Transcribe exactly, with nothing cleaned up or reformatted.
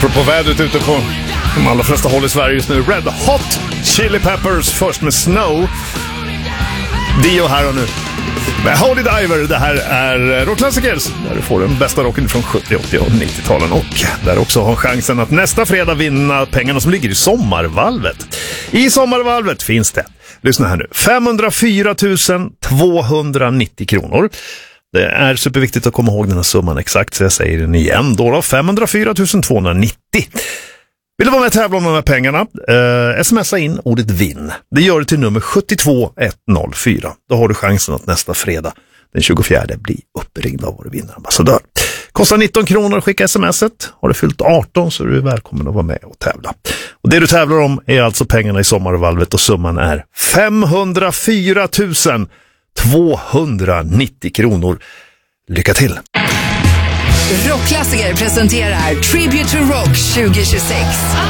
Apropå vädret ute på de allra flesta håll i Sverige just nu. Red Hot Chili Peppers först med Snow. Dio här och nu. Med Holy Diver, det här är Rockklassikers. Där du får den bästa rocken från sjuttio, åttio och nittio-talen. Och där också har chansen att nästa fredag vinna pengarna som ligger i sommarvalvet. I sommarvalvet finns det, lyssna här nu, femhundrafyra tusen tvåhundranittio kronor. Det är superviktigt att komma ihåg den här summan exakt, så jag säger den igen. Då då, femhundrafyra tusen tvåhundranittio. Vill du vara med och tävla om de här pengarna? Eh, smsa in ordet vinn. Det gör du till nummer sjuttiotvå etthundrafyra. Då har du chansen att nästa fredag den tjugofjärde bli uppringd av vår vinnarambassadör. Kostar nitton kronor att skicka smset. Har du fyllt arton så är du välkommen att vara med och tävla. Och det du tävlar om är alltså pengarna i sommarvalvet och summan är femhundrafyra tusen tvåhundranittio kronor. Lycka till! Rockklassiker presenterar Tribute to Rock tjugo tjugosex.